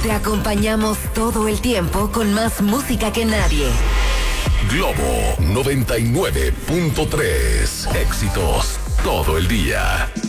Te acompañamos todo el tiempo con más música que nadie. Globo 99.3. Éxitos todo el día.